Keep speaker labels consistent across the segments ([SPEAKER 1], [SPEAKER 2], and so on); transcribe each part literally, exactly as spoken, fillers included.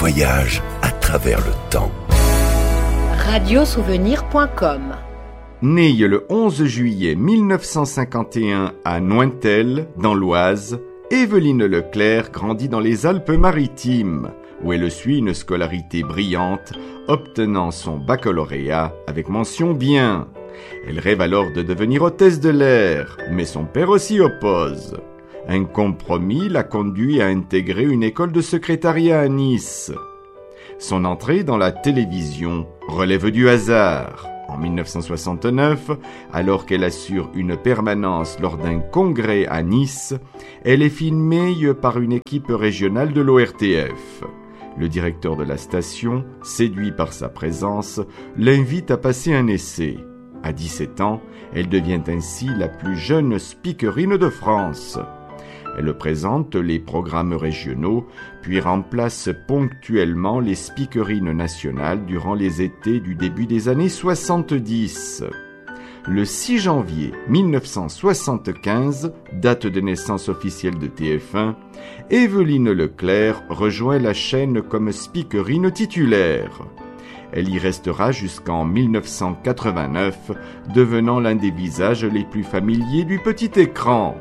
[SPEAKER 1] voyage à travers le temps.
[SPEAKER 2] radiosouvenir point com.
[SPEAKER 3] Née le onze juillet mille neuf cent cinquante et un à Nointel, dans l'Oise, Évelyne Leclerc grandit dans les Alpes-Maritimes, où elle suit une scolarité brillante, obtenant son baccalauréat avec mention bien. Elle rêve alors de devenir hôtesse de l'air, mais son père aussi oppose. Un compromis la conduit à intégrer une école de secrétariat à Nice. Son entrée dans la télévision relève du hasard. En mille neuf cent soixante-neuf, alors qu'elle assure une permanence lors d'un congrès à Nice, elle est filmée par une équipe régionale de l'O R T F. Le directeur de la station, séduit par sa présence, l'invite à passer un essai. À dix-sept ans, elle devient ainsi la plus jeune speakerine de France. Elle présente les programmes régionaux, puis remplace ponctuellement les speakerines nationales durant les étés du début des années soixante-dix. Le six janvier mille neuf cent soixante-quinze, date de naissance officielle de T F un, Évelyne Leclerc rejoint la chaîne comme speakerine titulaire. Elle y restera jusqu'en mille neuf cent quatre-vingt-neuf, devenant l'un des visages les plus familiers du petit écran.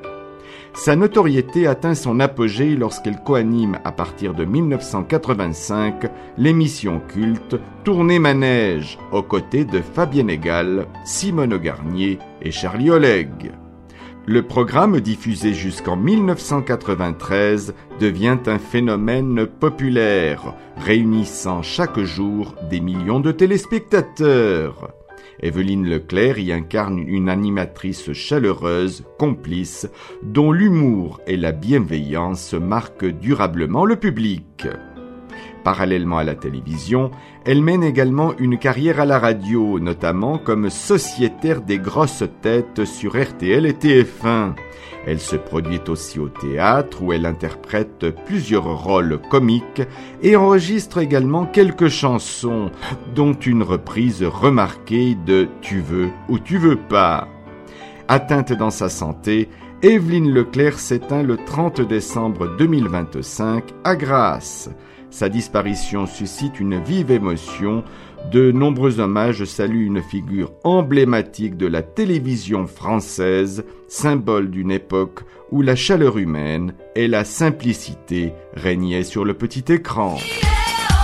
[SPEAKER 3] Sa notoriété atteint son apogée lorsqu'elle coanime à partir de mille neuf cent quatre-vingt-cinq l'émission culte Tournée Manège, aux côtés de Fabienne Egal, Simone Garnier et Charlie Oleg. Le programme, diffusé jusqu'en mille neuf cent quatre-vingt-treize, devient un phénomène populaire, réunissant chaque jour des millions de téléspectateurs. Évelyne Leclerc y incarne une animatrice chaleureuse, complice, dont l'humour et la bienveillance marquent durablement le public. Parallèlement à la télévision, elle mène également une carrière à la radio, notamment comme sociétaire des grosses têtes sur R T L et T F un. Elle se produit aussi au théâtre, où elle interprète plusieurs rôles comiques et enregistre également quelques chansons, dont une reprise remarquée de « Tu veux ou tu veux pas ». Atteinte dans sa santé, Évelyne Leclerc s'éteint le trente décembre deux mille vingt-cinq à Grasse. Sa disparition suscite une vive émotion. De nombreux hommages saluent une figure emblématique de la télévision française, symbole d'une époque où la chaleur humaine et la simplicité régnaient sur le petit écran.